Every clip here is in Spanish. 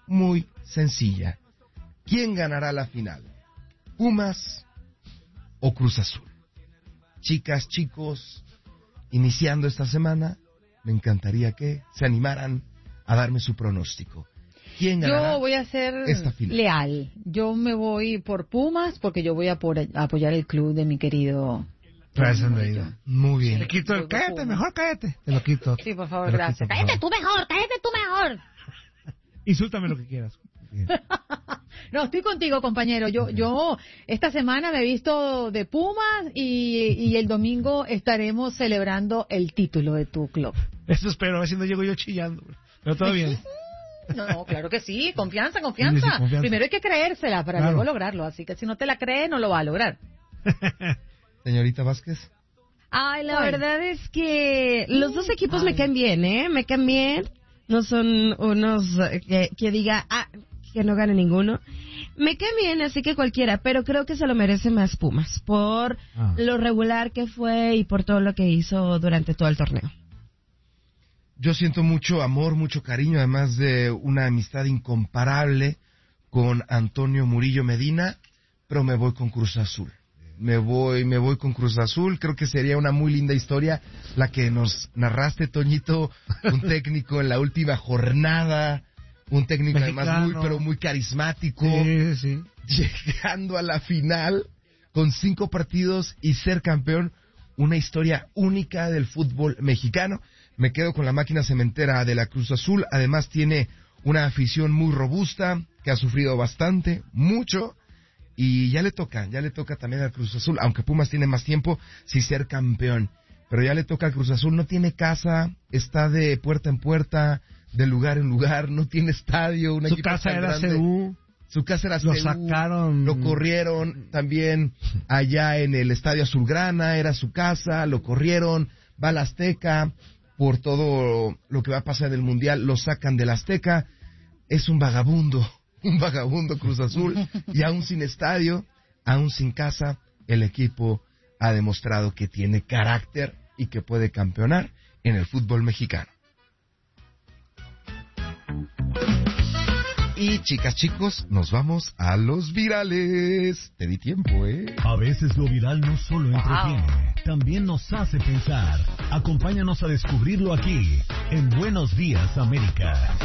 muy sencilla. ¿Quién ganará la final? ¿Pumas o Cruz Azul? Chicas, chicos, iniciando esta semana, me encantaría que se animaran a darme su pronóstico. ¿Quién ganará? Yo voy a ser esta final? leal. Yo me voy por Pumas porque yo voy a apoyar el club de mi querido... Gracias, Andreina. Muy bien. Te quito el... Cállate, mejor cállate. Te lo quito. Sí, por favor, gracias. Cállate tú mejor. Insúltame lo que quieras. No, estoy contigo, compañero. Yo esta semana me he visto de Pumas y el domingo estaremos celebrando el título de tu club. Eso espero, a ver si no llego yo chillando. Pero todo bien. No, claro que sí. Confianza. Sí, confianza. Primero hay que creérsela para luego lograrlo. Así que si no te la crees, no lo va a lograr. Señorita Vázquez. Ay, la verdad es que los dos equipos me caen bien, ¿eh? Me caen bien. No son unos que diga, que no gane ninguno. Me caen bien, así que cualquiera, pero creo que se lo merece más Pumas por lo regular que fue y por todo lo que hizo durante todo el torneo. Yo siento mucho amor, mucho cariño, además de una amistad incomparable con Antonio Murillo Medina, pero me voy con Cruz Azul. Me voy con Cruz Azul. Creo que sería una muy linda historia la que nos narraste, Toñito, un técnico en la última jornada, un técnico mexicano, además muy carismático, sí. Llegando a la final con 5 partidos y ser campeón, una historia única del fútbol mexicano. Me quedo con la máquina cementera de la Cruz Azul. Además tiene una afición muy robusta que ha sufrido bastante, mucho. Y ya le toca también al Cruz Azul, aunque Pumas tiene más tiempo, sí ser campeón. Pero ya le toca al Cruz Azul, no tiene casa, está de puerta en puerta, de lugar en lugar, no tiene estadio. Su casa era CU. Su casa era CU. Lo sacaron. Lo corrieron también allá en el Estadio Azulgrana, era su casa, lo corrieron, va a la Azteca, por todo lo que va a pasar en el Mundial, lo sacan de la Azteca, es un vagabundo Cruz Azul, y aún sin estadio, aún sin casa, el equipo ha demostrado que tiene carácter y que puede campeonar en el fútbol mexicano. Y chicas, chicos, nos vamos a los virales. Te di tiempo, ¿eh? A veces lo viral no solo entretiene, también nos hace pensar. Acompáñanos a descubrirlo aquí, en Buenos Días, América.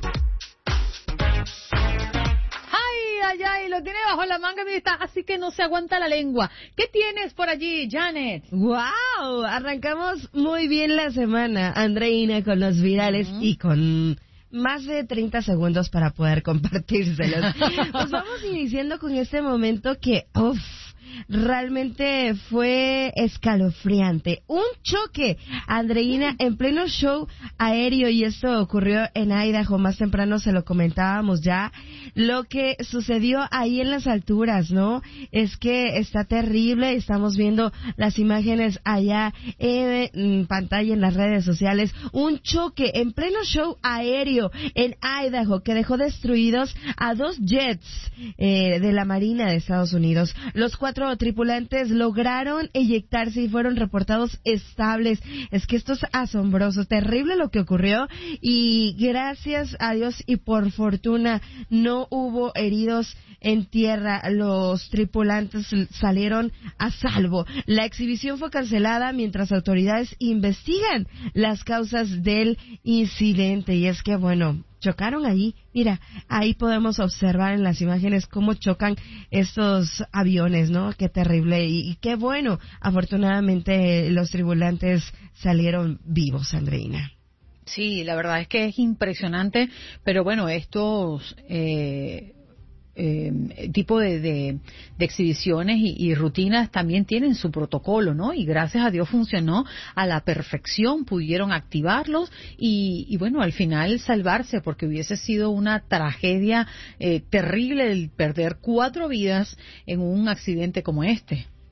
Ay, lo tiene bajo la manga y está así que no se aguanta la lengua. ¿Qué tienes por allí, Janet? ¡Wow! Arrancamos muy bien la semana, Andreina, con los virales y con más de 30 segundos para poder compartírselos. Pues vamos iniciando con este momento que, realmente fue escalofriante. Un choque, Andreina, en pleno show aéreo, y esto ocurrió en Idaho. Más temprano se lo comentábamos ya. Lo que sucedió ahí en las alturas, ¿no? Es que está terrible. Estamos viendo las imágenes allá en pantalla en las redes sociales. Un choque en pleno show aéreo en Idaho que dejó destruidos a 2 jets de la Marina de Estados Unidos. Los 4 tripulantes lograron eyectarse y fueron reportados estables. Es que esto es asombroso, terrible lo que ocurrió, y gracias a Dios y por fortuna no hubo heridos en tierra. Los tripulantes salieron a salvo. La exhibición fue cancelada mientras autoridades investigan las causas del incidente. Y es que, bueno, chocaron ahí. Mira, ahí podemos observar en las imágenes cómo chocan estos aviones, ¿no? Qué terrible y qué bueno. Afortunadamente los tripulantes salieron vivos, Andreina. Sí, la verdad es que es impresionante, pero bueno, estos tipo de exhibiciones y rutinas también tienen su protocolo, ¿no? Y gracias a Dios funcionó a la perfección, pudieron activarlos y bueno, al final salvarse, porque hubiese sido una tragedia terrible el perder 4 vidas en un accidente como este.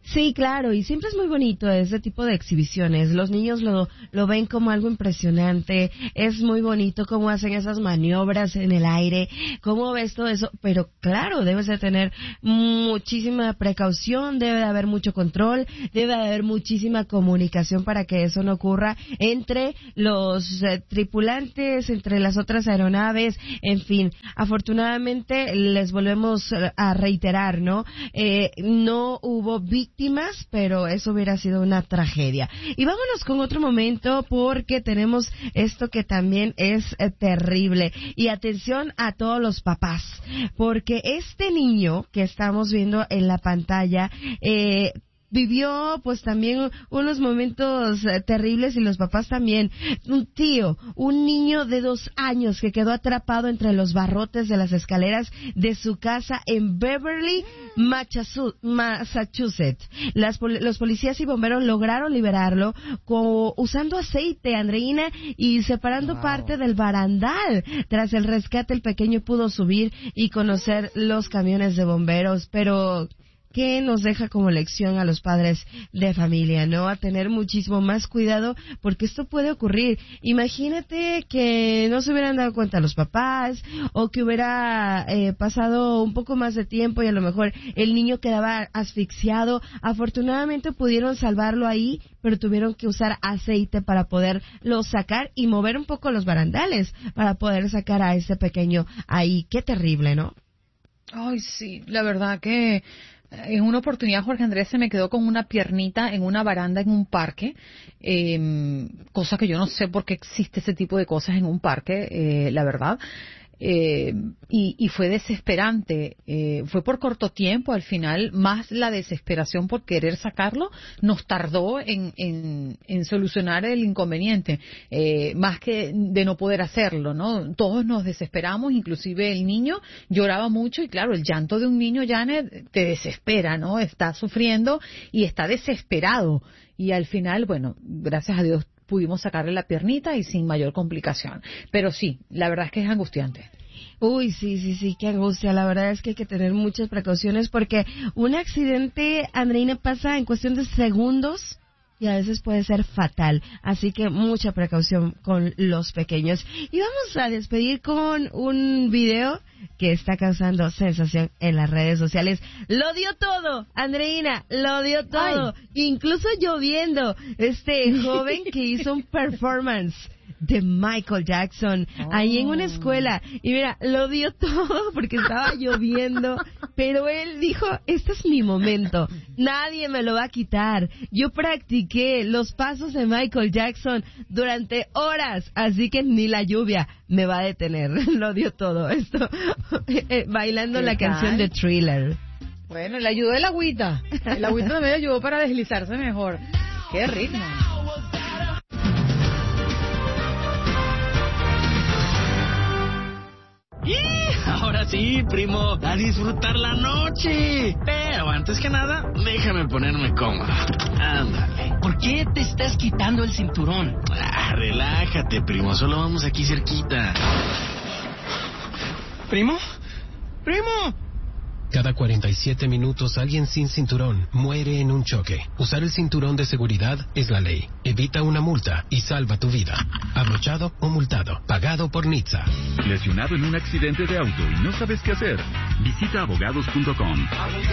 Sí, claro, y siempre es muy bonito ese tipo de exhibiciones. Los niños lo ven como algo impresionante, es muy bonito cómo hacen esas maniobras en el aire, cómo ves todo eso, pero claro, debes de tener muchísima precaución, debe de haber mucho control, debe de haber muchísima comunicación para que eso no ocurra entre los tripulantes, entre las otras aeronaves, en fin. Afortunadamente, les volvemos a reiterar, ¿no? No hubo víctimas, pero eso hubiera sido una tragedia. Y vámonos con otro momento porque tenemos esto que también es terrible. Y atención a todos los papás, porque este niño que estamos viendo en la pantalla, vivió pues también unos momentos terribles y los papás también. Un niño de 2 años que quedó atrapado entre los barrotes de las escaleras de su casa en Beverly, Massachusetts. Los policías y bomberos lograron liberarlo usando aceite, Andreina, y separando parte del barandal. Tras el rescate, el pequeño pudo subir y conocer los camiones de bomberos, pero que nos deja como lección a los padres de familia, ¿no? A tener muchísimo más cuidado porque esto puede ocurrir. Imagínate que no se hubieran dado cuenta los papás o que hubiera pasado un poco más de tiempo y a lo mejor el niño quedaba asfixiado. Afortunadamente pudieron salvarlo ahí, pero tuvieron que usar aceite para poderlo sacar y mover un poco los barandales para poder sacar a ese pequeño ahí. Qué terrible, ¿no? Ay, sí, la verdad que en una oportunidad Jorge Andrés se me quedó con una piernita en una baranda en un parque, cosa que yo no sé por qué existe ese tipo de cosas en un parque, la verdad. Y fue desesperante, fue por corto tiempo, al final más la desesperación por querer sacarlo nos tardó en solucionar el inconveniente, más que de no poder hacerlo, ¿no? Todos nos desesperamos, inclusive el niño lloraba mucho y claro, el llanto de un niño, Janet, te desespera, ¿no? Está sufriendo y está desesperado y al final, bueno, gracias a Dios pudimos sacarle la piernita y sin mayor complicación. Pero sí, la verdad es que es angustiante. Uy, sí, qué angustia. La verdad es que hay que tener muchas precauciones porque un accidente, Andreina, pasa en cuestión de segundos y a veces puede ser fatal. Así que mucha precaución con los pequeños. Y vamos a despedir con un video que está causando sensación en las redes sociales. Lo dio todo, Andreina, lo dio todo. Ay. Incluso lloviendo. Este joven que hizo un performance de Michael Jackson ahí en una escuela y mira, lo dio todo porque estaba lloviendo, pero él dijo, este es mi momento, nadie me lo va a quitar, yo practiqué los pasos de Michael Jackson durante horas, así que ni la lluvia me va a detener. Lo dio todo esto bailando la canción de Thriller. Bueno, le ayudó el agüita también le ayudó para deslizarse mejor. Qué ritmo. Ahora sí, primo, a disfrutar la noche. Pero antes que nada, déjame ponerme cómodo. Ándale. ¿Por qué te estás quitando el cinturón? Relájate, primo, solo vamos aquí cerquita. ¿Primo? ¡Primo! Cada 47 minutos alguien sin cinturón muere en un choque. Usar el cinturón de seguridad es la ley. Evita una multa y salva tu vida. Abrochado o multado. Pagado por NHTSA. ¿Lesionado en un accidente de auto y no sabes qué hacer? Visita abogados.com.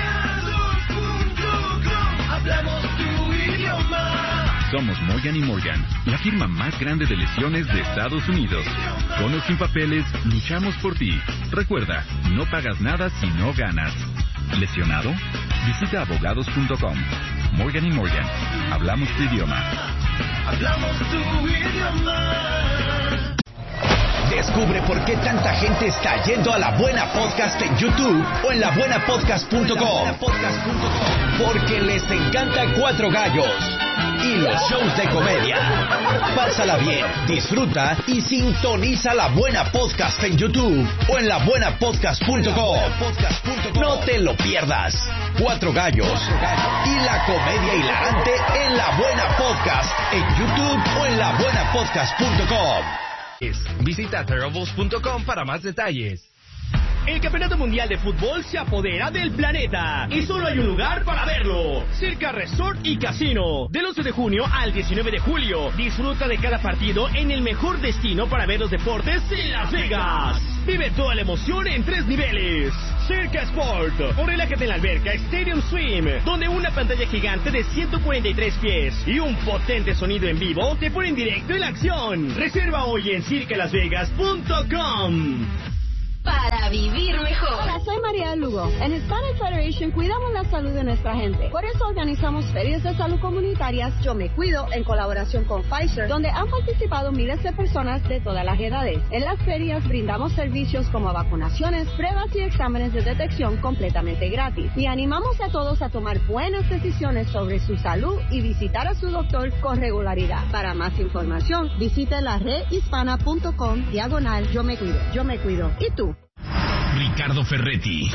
Hablamos tu idioma. Somos Morgan & Morgan, la firma más grande de lesiones de Estados Unidos. Con o sin papeles, luchamos por ti. Recuerda, no pagas nada si no ganas. ¿Lesionado? Visita abogados.com. Morgan & Morgan, hablamos tu idioma. Hablamos tu idioma. Descubre por qué tanta gente está yendo a La Buena Podcast en YouTube o en labuenapodcast.com. Porque les encanta Cuatro Gallos y los shows de comedia. Pásala bien, disfruta y sintoniza La Buena Podcast en YouTube o en labuenapodcast.com. No te lo pierdas. Cuatro Gallos y la comedia hilarante en La Buena Podcast en YouTube o en labuenapodcast.com. Visita Terribles.com para más detalles. El Campeonato Mundial de Fútbol se apodera del planeta y solo hay un lugar para verlo: Circa Resort y Casino. Del 11 de junio al 19 de julio, disfruta de cada partido en el mejor destino para ver los deportes en Las Vegas. Vive toda la emoción en 3 niveles. Circa Sport, o relájate en la alberca Stadium Swim, donde una pantalla gigante de 143 pies y un potente sonido en vivo te ponen directo en la acción. Reserva hoy en circalasvegas.com. Para vivir mejor. Hola, soy María Lugo. En Hispanic Federation cuidamos la salud de nuestra gente. Por eso organizamos ferias de salud comunitarias Yo Me Cuido en colaboración con Pfizer, donde han participado miles de personas de todas las edades. En las ferias brindamos servicios como vacunaciones, pruebas y exámenes de detección completamente gratis. Y animamos a todos a tomar buenas decisiones sobre su salud y visitar a su doctor con regularidad. Para más información, visite la redhispana.com/Yo Me Cuido. Yo Me Cuido. ¿Y tú? Ricardo Ferretti,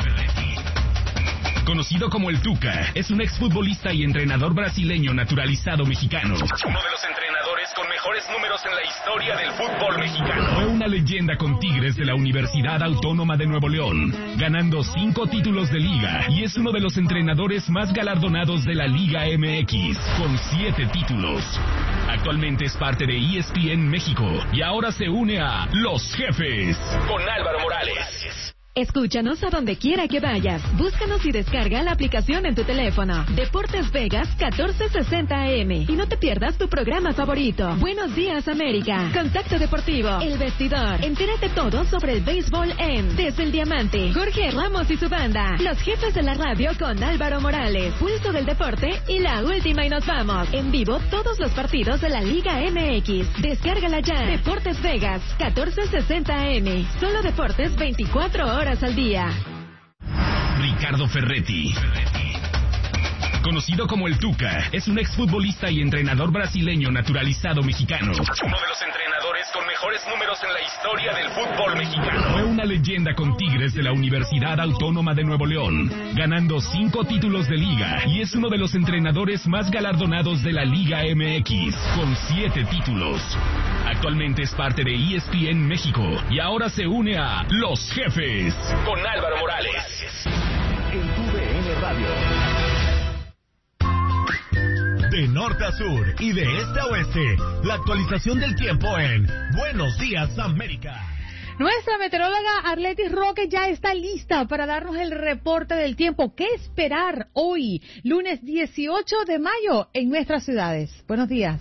conocido como el Tuca, es un exfutbolista y entrenador brasileño naturalizado mexicano. Uno de los entrenadores con mejores números en la historia del fútbol mexicano. Fue una leyenda con Tigres de la Universidad Autónoma de Nuevo León, ganando 5 títulos de liga, y es uno de los entrenadores más galardonados de la Liga MX, con 7 títulos. Actualmente es parte de ESPN México y ahora se une a Los Jefes con Álvaro Morales. Escúchanos a donde quiera que vayas. Búscanos y descarga la aplicación en tu teléfono. Deportes Vegas 1460 AM. Y no te pierdas tu programa favorito. Buenos Días América. Contacto Deportivo. El Vestidor. Entérate todo sobre el béisbol en Desde el Diamante. Jorge Ramos y su banda. Los Jefes de la Radio con Álvaro Morales. Pulso del Deporte y La Última y Nos Vamos. En vivo todos los partidos de la Liga MX. Descárgala ya. Deportes Vegas 1460 AM. Solo deportes 24 horas al día. Ricardo Ferretti, conocido como el Tuca, es un exfutbolista y entrenador brasileño naturalizado mexicano. Uno de los entrenadores con mejores números en la historia del fútbol mexicano. Fue una leyenda con Tigres de la Universidad Autónoma de Nuevo León, ganando 5 títulos de liga, y es uno de los entrenadores más galardonados de la Liga MX, con 7 títulos. Actualmente es parte de ESPN México y ahora se une a Los Jefes con Álvaro Morales. En TUDN Radio. De norte a sur y de este a oeste, la actualización del tiempo en Buenos Días América. Nuestra meteoróloga Arletis Roque ya está lista para darnos el reporte del tiempo. ¿Qué esperar hoy, lunes 18 de mayo, en nuestras ciudades? Buenos días.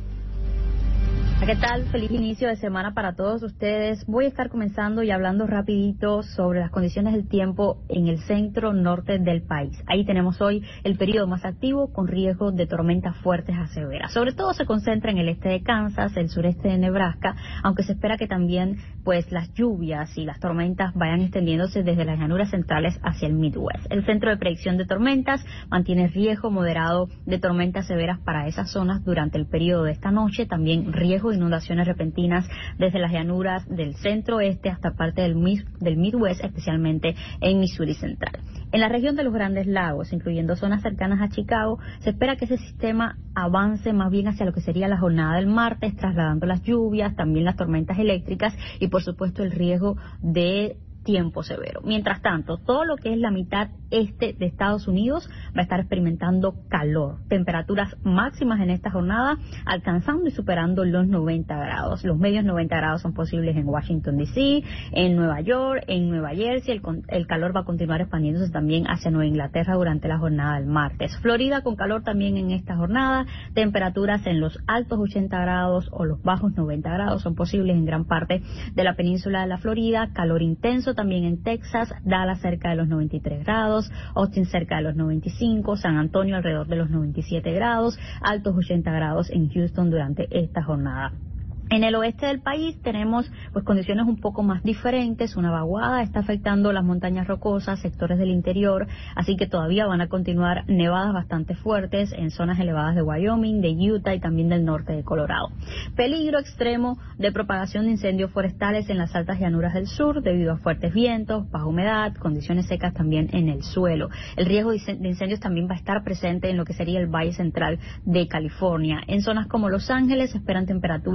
¿Qué tal? Feliz inicio de semana para todos ustedes. Voy a estar comenzando y hablando rapidito sobre las condiciones del tiempo en el centro norte del país. Ahí tenemos hoy el periodo más activo con riesgo de tormentas fuertes a severas. Sobre todo se concentra en el este de Kansas, el sureste de Nebraska, aunque se espera que también pues las lluvias y las tormentas vayan extendiéndose desde las llanuras centrales hacia el Midwest. El Centro de Predicción de Tormentas mantiene riesgo moderado de tormentas severas para esas zonas durante el periodo de esta noche, también riesgo de inundaciones repentinas desde las llanuras del centro-oeste hasta parte del Midwest, especialmente en Missouri Central. En la región de los Grandes Lagos, incluyendo zonas cercanas a Chicago, se espera que ese sistema avance más bien hacia lo que sería la jornada del martes, trasladando las lluvias, también las tormentas eléctricas y, por supuesto, el riesgo de tiempo severo. Mientras tanto, todo lo que es la mitad este de Estados Unidos va a estar experimentando calor. Temperaturas máximas en esta jornada alcanzando y superando los 90 grados. Los medios 90 grados son posibles en Washington D.C., en Nueva York, en Nueva Jersey. El calor va a continuar expandiéndose también hacia Nueva Inglaterra durante la jornada del martes. Florida con calor también en esta jornada. Temperaturas en los altos 80 grados o los bajos 90 grados son posibles en gran parte de la península de la Florida. Calor intenso también en Texas, Dallas cerca de los 93 grados, Austin cerca de los 95, San Antonio alrededor de los 97 grados, altos 80 grados en Houston durante esta jornada. En el oeste del país tenemos pues condiciones un poco más diferentes. Una vaguada está afectando las montañas rocosas, sectores del interior, así que todavía van a continuar nevadas bastante fuertes en zonas elevadas de Wyoming, de Utah y también del norte de Colorado. Peligro extremo de propagación de incendios forestales en las altas llanuras del sur debido a fuertes vientos, baja humedad, condiciones secas también en el suelo. El riesgo de incendios también va a estar presente en lo que sería el Valle Central de California. En zonas como Los Ángeles se esperan temperaturas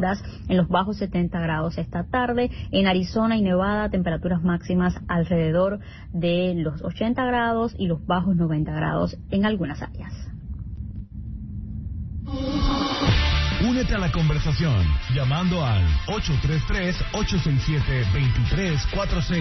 en los bajos 70 grados esta tarde. En Arizona y Nevada, temperaturas máximas alrededor de los 80 grados y los bajos 90 grados en algunas áreas. Únete a la conversación llamando al 833-867-2346.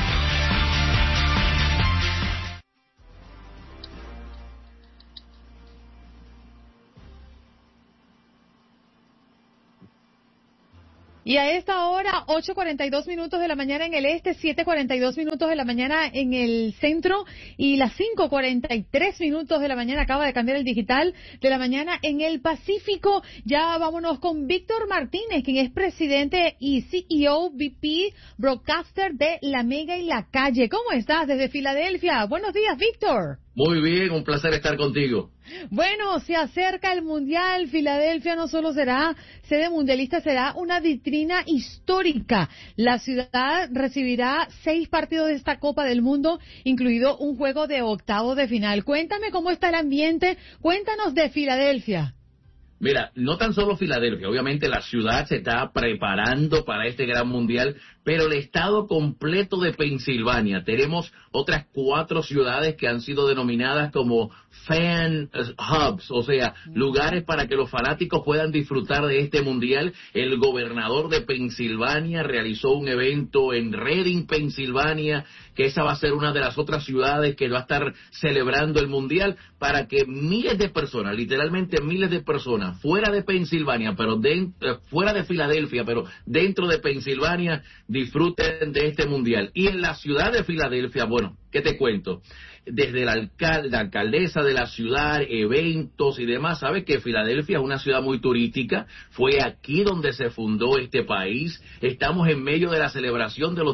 Y a esta hora, 8:42 minutos de la mañana en el este, 7:42 minutos de la mañana en el centro y las 5:43 minutos de la mañana, acaba de cambiar el digital de la mañana en el Pacífico. Ya vámonos con Víctor Martínez, quien es presidente y CEO VP Broadcaster de La Mega y La Calle. ¿Cómo estás desde Filadelfia? Buenos días, Víctor. Muy bien, un placer estar contigo. Bueno, se acerca el Mundial. Filadelfia no solo será sede mundialista, será una vitrina histórica. La ciudad recibirá 6 partidos de esta Copa del Mundo, incluido un juego de octavos de final. Cuéntame cómo está el ambiente, cuéntanos de Filadelfia. Mira, no tan solo Filadelfia, obviamente la ciudad se está preparando para este gran mundial, pero el estado completo de Pensilvania, tenemos otras 4 ciudades que han sido denominadas como fan hubs, o sea, lugares para que los fanáticos puedan disfrutar de este mundial. El gobernador de Pensilvania realizó un evento en Reading, Pensilvania, que esa va a ser una de las otras ciudades que va a estar celebrando el mundial, para que miles de personas, literalmente miles de personas, fuera de Pensilvania, pero fuera de Filadelfia, pero dentro de Pensilvania, disfruten de este mundial. Y en la ciudad de Filadelfia, bueno, ¿qué te cuento? Desde la alcaldesa de la ciudad, eventos y demás. Sabes que Filadelfia es una ciudad muy turística, fue aquí donde se fundó este país, estamos en medio de la celebración de los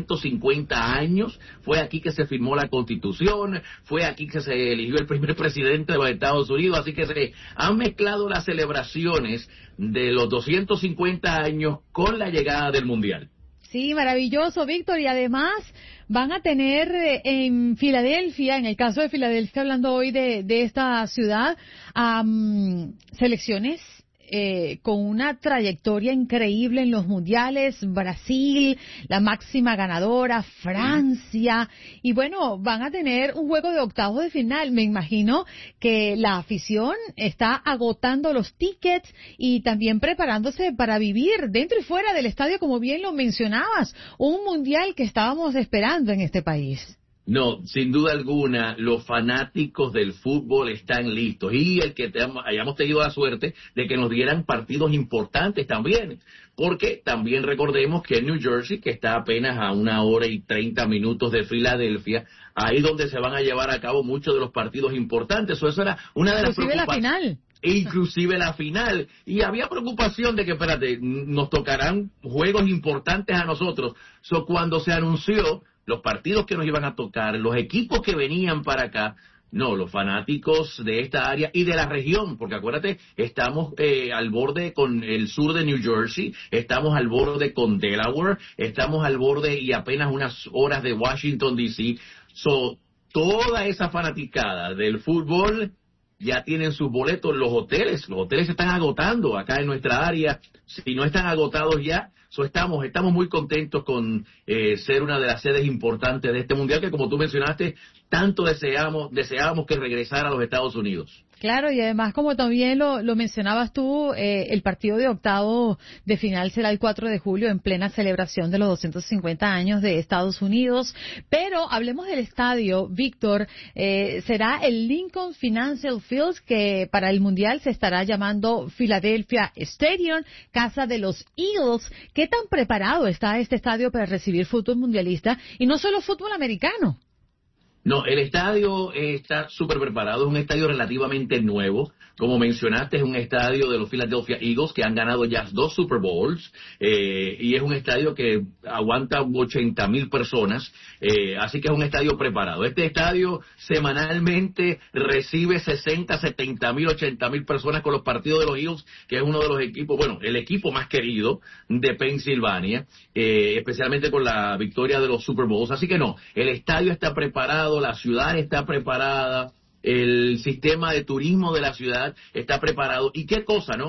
250 años, fue aquí que se firmó la Constitución, fue aquí que se eligió el primer presidente de los Estados Unidos, así que se han mezclado las celebraciones de los 250 años con la llegada del Mundial. Sí, maravilloso, Víctor, y además van a tener en Filadelfia, en el caso de Filadelfia, hablando hoy de esta ciudad, selecciones con una trayectoria increíble en los mundiales, Brasil, la máxima ganadora, Francia, y bueno, van a tener un juego de octavos de final. Me imagino que la afición está agotando los tickets y también preparándose para vivir dentro y fuera del estadio, como bien lo mencionabas, un mundial que estábamos esperando en este país. No, sin duda alguna, los fanáticos del fútbol están listos, y el que hayamos tenido la suerte de que nos dieran partidos importantes también, porque también recordemos que en New Jersey, que está apenas a 1 hora y 30 minutos de Filadelfia, ahí donde se van a llevar a cabo muchos de los partidos importantes. Eso era una de las preocupaciones. La final. Inclusive la final, y había preocupación de que, espérate, nos tocarán juegos importantes a nosotros. Cuando se anunció los partidos que nos iban a tocar, los equipos que venían para acá, no, los fanáticos de esta área y de la región, porque acuérdate, estamos al borde con el sur de New Jersey, estamos al borde con Delaware, estamos al borde y apenas unas horas de Washington, D.C. Toda esa fanaticada del fútbol ya tienen sus boletos. Los hoteles se están agotando acá en nuestra área. Si no están agotados ya, estamos muy contentos con ser una de las sedes importantes de este mundial, que como tú mencionaste, tanto deseábamos que regresara a los Estados Unidos. Claro, y además, como también lo mencionabas tú, el partido de octavo de final será el 4 de julio en plena celebración de los 250 años de Estados Unidos. Pero hablemos del estadio, Víctor. Será el Lincoln Financial Field, que para el Mundial se estará llamando Philadelphia Stadium, casa de los Eagles. ¿Qué tan preparado está este estadio para recibir fútbol mundialista y no solo fútbol americano? No, el estadio está súper preparado, es un estadio relativamente nuevo. Como mencionaste, es un estadio de los Philadelphia Eagles que han ganado ya 2 Super Bowls, y es un estadio que aguanta 80,000 personas, así que es un estadio preparado. Este estadio semanalmente recibe 60, 70,000, 80,000 personas con los partidos de los Eagles, que es uno de los equipos, bueno, el equipo más querido de Pensilvania, especialmente con la victoria de los Super Bowls. Así que no, el estadio está preparado, la ciudad está preparada, el sistema de turismo de la ciudad está preparado. Y qué cosa, ¿no?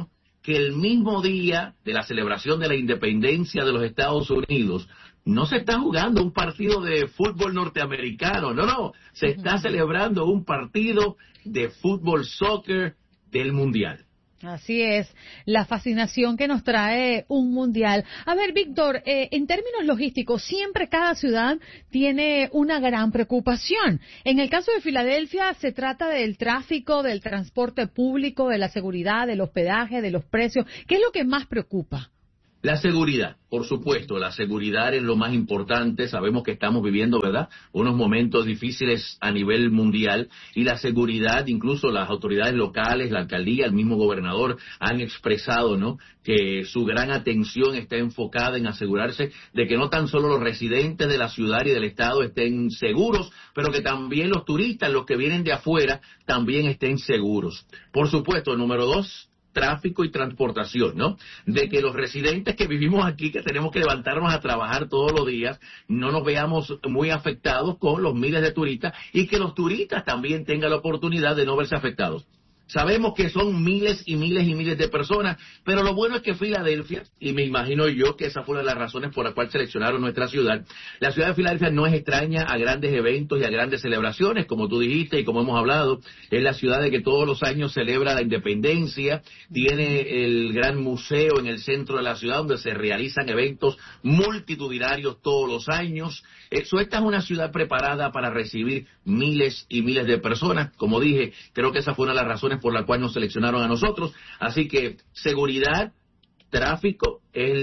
que el mismo día de la celebración de la independencia de los Estados Unidos no se está jugando un partido de fútbol norteamericano, no, se está celebrando un partido de fútbol soccer del Mundial. Así es, la fascinación que nos trae un mundial. A ver, Víctor, en términos logísticos, siempre cada ciudad tiene una gran preocupación. En el caso de Filadelfia, se trata del tráfico, del transporte público, de la seguridad, del hospedaje, de los precios. ¿Qué es lo que más preocupa? La seguridad, por supuesto, la seguridad es lo más importante. Sabemos que estamos viviendo, ¿verdad?, unos momentos difíciles a nivel mundial, y la seguridad, incluso las autoridades locales, la alcaldía, el mismo gobernador han expresado, ¿no?, que su gran atención está enfocada en asegurarse de que no tan solo los residentes de la ciudad y del estado estén seguros, pero que también los turistas, los que vienen de afuera, también estén seguros. Por supuesto, número 2, tráfico y transportación, ¿no? De que los residentes que vivimos aquí, que tenemos que levantarnos a trabajar todos los días, no nos veamos muy afectados con los miles de turistas, y que los turistas también tengan la oportunidad de no verse afectados. Sabemos que son miles y miles y miles de personas, pero lo bueno es que Filadelfia, y me imagino yo que esa fue una de las razones por la cual seleccionaron nuestra ciudad, la ciudad de Filadelfia no es extraña a grandes eventos y a grandes celebraciones, como tú dijiste y como hemos hablado. Es la ciudad de que todos los años celebra la independencia, tiene el gran museo en el centro de la ciudad donde se realizan eventos multitudinarios todos los años. Esta es una ciudad preparada para recibir miles y miles de personas. Como dije, creo que esa fue una de las razones por la cual nos seleccionaron a nosotros. Así que seguridad, tráfico,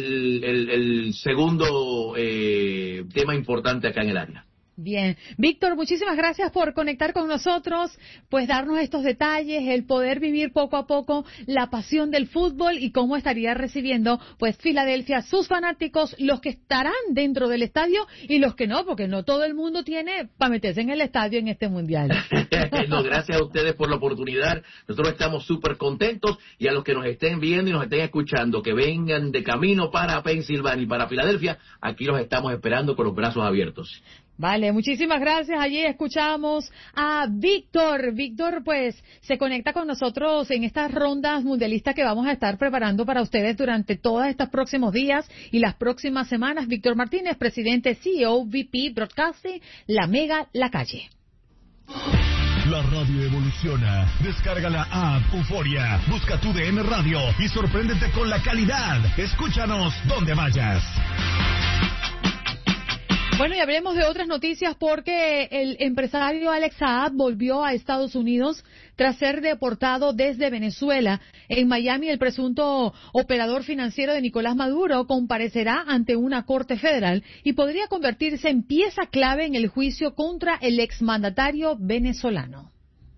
el segundo tema importante acá en el área. Bien. Víctor, muchísimas gracias por conectar con nosotros, pues darnos estos detalles, el poder vivir poco a poco la pasión del fútbol y cómo estaría recibiendo pues Filadelfia, sus fanáticos, los que estarán dentro del estadio y los que no, porque no todo el mundo tiene para meterse en el estadio en este mundial. No, gracias a ustedes por la oportunidad. Nosotros estamos súper contentos, y a los que nos estén viendo y nos estén escuchando, que vengan de camino para Pensilvania y para Filadelfia, aquí los estamos esperando con los brazos abiertos. Vale, muchísimas gracias. Allí escuchamos a Víctor. Víctor, pues, se conecta con nosotros en estas rondas mundialistas que vamos a estar preparando para ustedes durante todos estos próximos días y las próximas semanas. Víctor Martínez, presidente, CEO, VP Broadcasting, La Mega, La Calle. La radio evoluciona. Descarga la app Euforia. Busca tu DN Radio y sorpréndete con la calidad. Escúchanos donde vayas. Bueno, y hablemos de otras noticias, porque el empresario Alex Saab volvió a Estados Unidos tras ser deportado desde Venezuela. En Miami, el presunto operador financiero de Nicolás Maduro comparecerá ante una corte federal y podría convertirse en pieza clave en el juicio contra el exmandatario venezolano.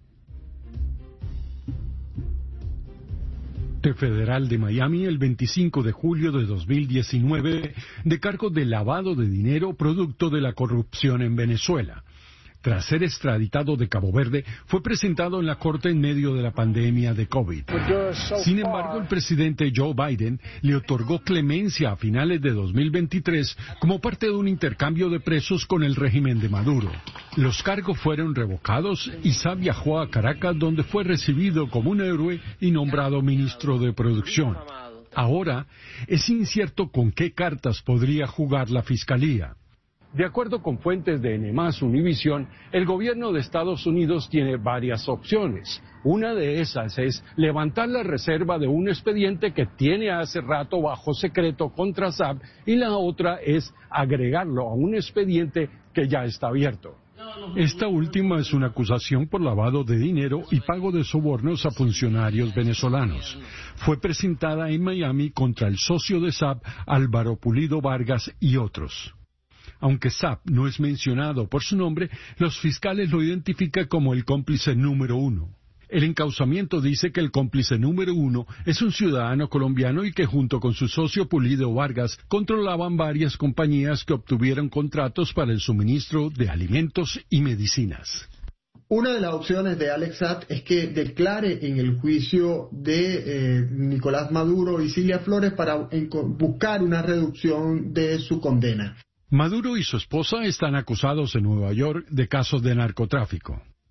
Federal de Miami el 25 de julio de 2019 de cargos de lavado de dinero producto de la corrupción en Venezuela. Tras ser extraditado de Cabo Verde, fue presentado en la corte en medio de la pandemia de COVID. Sin embargo, el presidente Joe Biden le otorgó clemencia a finales de 2023 como parte de un intercambio de presos con el régimen de Maduro. Los cargos fueron revocados y Saab viajó a Caracas, donde fue recibido como un héroe y nombrado ministro de Producción. Ahora, es incierto con qué cartas podría jugar la Fiscalía. De acuerdo con fuentes de N+ Univision, el gobierno de Estados Unidos tiene varias opciones. Una de esas es levantar la reserva de un expediente que tiene hace rato bajo secreto contra Saab, y la otra es agregarlo a un expediente que ya está abierto. Esta última es una acusación por lavado de dinero y pago de sobornos a funcionarios venezolanos. Fue presentada en Miami contra el socio de Saab, Álvaro Pulido Vargas, y otros. Aunque Saab no es mencionado por su nombre, los fiscales lo identifican como el cómplice número 1. El encauzamiento dice que el cómplice número 1 es un ciudadano colombiano y que junto con su socio Pulido Vargas controlaban varias compañías que obtuvieron contratos para el suministro de alimentos y medicinas. Una de las opciones de Alex Saab es que declare en el juicio de Nicolás Maduro y Cilia Flores para buscar una reducción de su condena. Maduro y su esposa están acusados en Nueva York de casos de narcotráfico.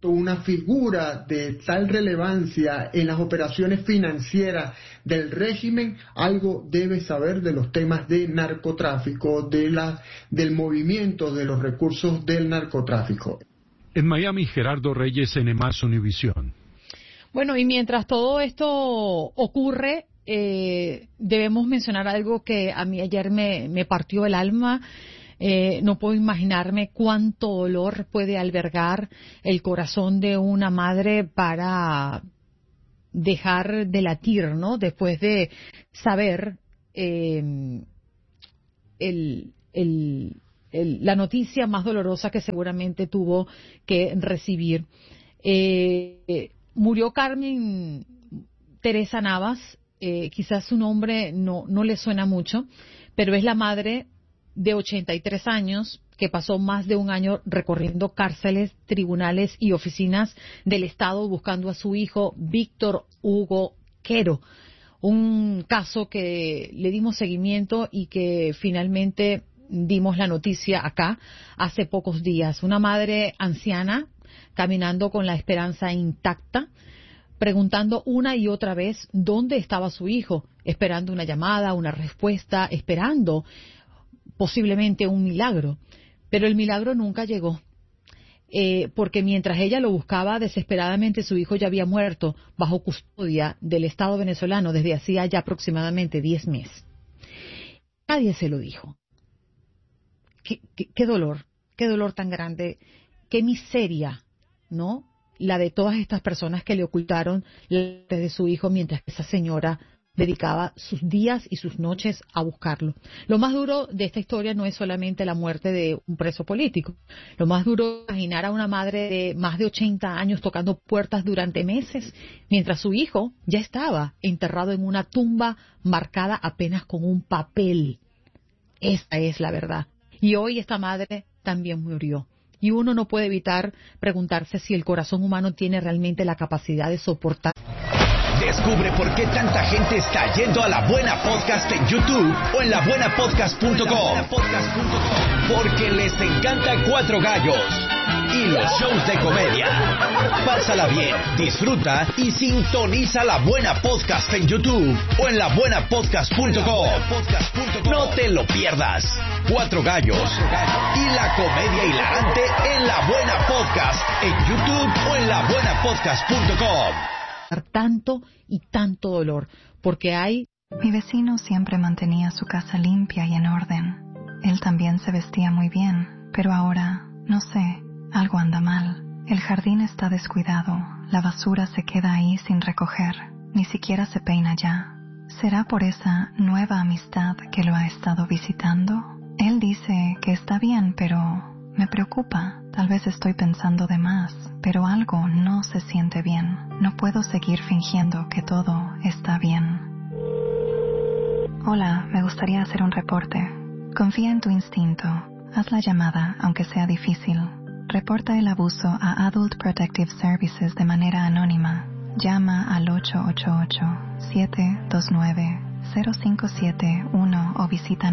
una figura de tal relevancia en las operaciones financieras del régimen, algo debe saber de los temas de narcotráfico, del movimiento de los recursos del narcotráfico. En Miami, Gerardo Reyes, NMAS Univisión. Bueno, y mientras todo esto ocurre, debemos mencionar algo que a mí ayer me partió el alma. No puedo imaginarme cuánto dolor puede albergar el corazón de una madre para dejar de latir, ¿no? Después de saber la noticia más dolorosa que seguramente tuvo que recibir. Murió Carmen Teresa Navas. Quizás su nombre no le suena mucho, pero es la madre de 83 años que pasó más de un año recorriendo cárceles, tribunales y oficinas del Estado buscando a su hijo Víctor Hugo Quero. Un caso que le dimos seguimiento y que finalmente dimos la noticia acá hace pocos días. Una madre anciana caminando con la esperanza intacta, preguntando una y otra vez dónde estaba su hijo, esperando una llamada, una respuesta, esperando posiblemente un milagro. Pero el milagro nunca llegó, porque mientras ella lo buscaba desesperadamente, su hijo ya había muerto bajo custodia del Estado venezolano desde hacía ya aproximadamente 10 meses. Nadie se lo dijo. Qué dolor tan grande, qué miseria, ¿no? La de todas estas personas que le ocultaron la muerte de su hijo mientras que esa señora dedicaba sus días y sus noches a buscarlo. Lo más duro de esta historia no es solamente la muerte de un preso político. Lo más duro es imaginar a una madre de más de 80 años tocando puertas durante meses, mientras su hijo ya estaba enterrado en una tumba marcada apenas con un papel. Esa es la verdad. Y hoy esta madre también murió. Y uno no puede evitar preguntarse si el corazón humano tiene realmente la capacidad de soportar. Descubre por qué tanta gente está yendo a La Buena Podcast en YouTube o en labuenapodcast.com. Porque les encanta Cuatro Gallos y los shows de comedia. Pásala bien, disfruta y sintoniza La Buena Podcast en YouTube o en labuenapodcast.com. No te lo pierdas. Cuatro Gallos y la comedia hilarante en La Buena Podcast en YouTube o en labuenapodcast.com. Tanto y tanto dolor, porque hay... Mi vecino siempre mantenía su casa limpia y en orden. Él también se vestía muy bien, pero ahora, no sé, algo anda mal. El jardín está descuidado, la basura se queda ahí sin recoger, ni siquiera se peina ya. ¿Será por esa nueva amistad que lo ha estado visitando? Él dice que está bien, pero me preocupa. Tal vez estoy pensando de más, pero algo no se siente bien. No puedo seguir fingiendo que todo está bien. Hola, me gustaría hacer un reporte. Confía en tu instinto. Haz la llamada, aunque sea difícil. Reporta el abuso a Adult Protective Services de manera anónima. Llama al 888-729-0571 o visita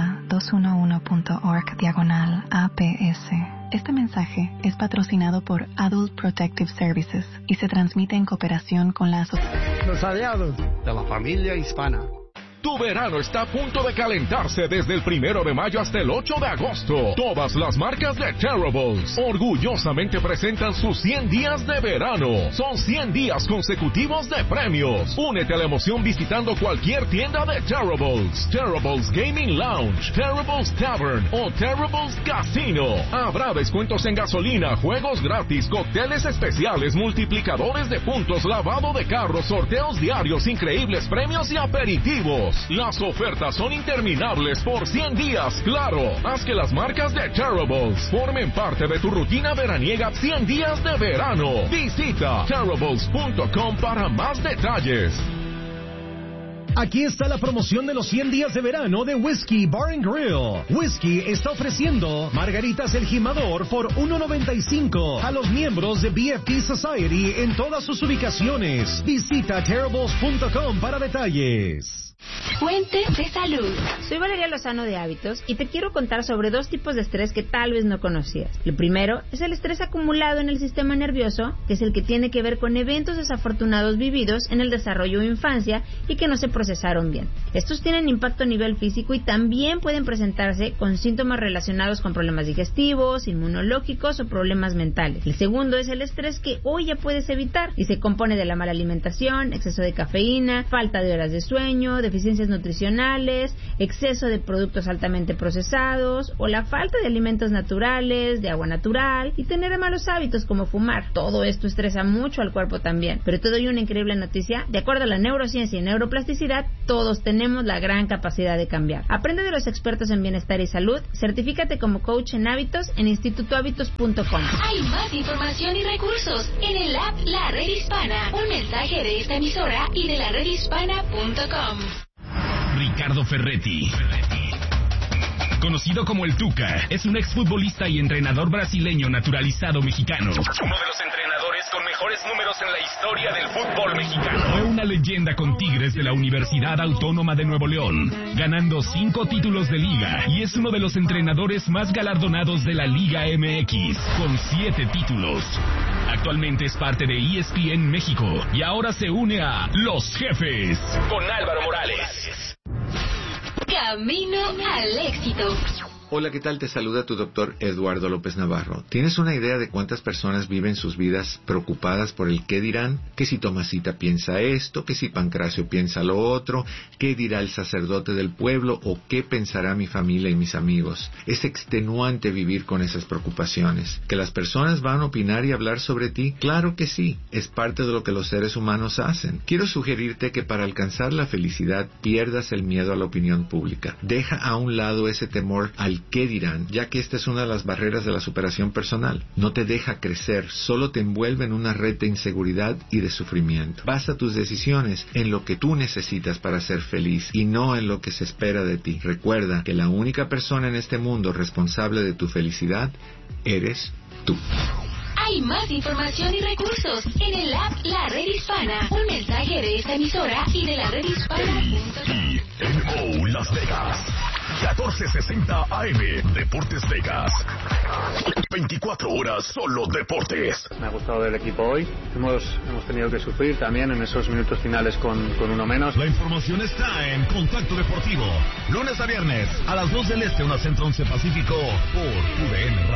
nevada211.org/APS. Este mensaje es patrocinado por Adult Protective Services y se transmite en cooperación con la asociación. Los aliados de la familia hispana. Tu verano está a punto de calentarse desde el 1 de mayo hasta el 8 de agosto. Todas las marcas de Terribles orgullosamente presentan sus 100 días de verano. Son 100 días consecutivos de premios. Únete a la emoción visitando cualquier tienda de Terribles. Terribles Gaming Lounge, Terribles Tavern o Terribles Casino. Habrá descuentos en gasolina, juegos gratis, cócteles especiales, multiplicadores de puntos, lavado de carros, sorteos diarios, increíbles premios y aperitivos. Las ofertas son interminables por 100 días, claro. Haz que las marcas de Terribles formen parte de tu rutina veraniega 100 días de verano. Visita terribles.com para más detalles. Aquí está la promoción de los 100 días de verano de Whiskey Bar & Grill. Whiskey está ofreciendo margaritas El Jimador por $1.95 a los miembros de BFP Society en todas sus ubicaciones. Visita terribles.com para detalles. Fuente de salud. Soy Valeria Lozano de Hábitos y te quiero contar sobre 2 tipos de estrés que tal vez no conocías. El primero es el estrés acumulado en el sistema nervioso, que es el que tiene que ver con eventos desafortunados vividos en el desarrollo o infancia y que no se procesaron bien. Estos tienen impacto a nivel físico y también pueden presentarse con síntomas relacionados con problemas digestivos, inmunológicos o problemas mentales. El segundo es el estrés que hoy ya puedes evitar y se compone de la mala alimentación, exceso de cafeína, falta de horas de sueño, deficiencias nutricionales, exceso de productos altamente procesados o la falta de alimentos naturales, de agua natural y tener malos hábitos como fumar. Todo esto estresa mucho al cuerpo también. Pero te doy una increíble noticia. De acuerdo a la neurociencia y neuroplasticidad, todos tenemos la gran capacidad de cambiar. Aprende de los expertos en bienestar y salud. Certifícate como coach en hábitos en institutohábitos.com. Hay más información y recursos en el app La Red Hispana. Un mensaje de esta emisora y de la redhispana.com. Ricardo Ferretti, conocido como el Tuca, es un exfutbolista y entrenador brasileño naturalizado mexicano. Uno de los entrenadores con mejores números en la historia del fútbol mexicano. Fue una leyenda con Tigres de la Universidad Autónoma de Nuevo León, ganando 5 títulos de liga, y es uno de los entrenadores más galardonados de la Liga MX, con 7 títulos. Actualmente es parte de ESPN México y ahora se une a Los Jefes con Álvaro Morales. Camino al éxito. Hola, ¿qué tal? Te saluda tu doctor Eduardo López Navarro. ¿Tienes una idea de cuántas personas viven sus vidas preocupadas por el qué dirán? Que si Tomasita piensa esto, que si Pancracio piensa lo otro, qué dirá el sacerdote del pueblo o qué pensará mi familia y mis amigos. Es extenuante vivir con esas preocupaciones. ¿Que las personas van a opinar y hablar sobre ti? Claro que sí, es parte de lo que los seres humanos hacen. Quiero sugerirte que para alcanzar la felicidad pierdas el miedo a la opinión pública. Deja a un lado ese temor al qué dirán, ya que esta es una de las barreras de la superación personal. No te deja crecer, solo te envuelve en una red de inseguridad y de sufrimiento. Basa tus decisiones en lo que tú necesitas para ser feliz y no en lo que se espera de ti. Recuerda que la única persona en este mundo responsable de tu felicidad eres tú. Hay más información y recursos en el app La Red Hispana. Un mensaje de esta emisora y de la redhispana.com. TMO Las Vegas. 1460 AM, Deportes Vegas. 24 horas solo deportes. Me ha gustado el equipo hoy. Hemos tenido que sufrir también en esos minutos finales con uno menos. La información está en Contacto Deportivo. Lunes a viernes, a las 2 del Este, 1 Centro, 11 Pacífico, por UDN Radio.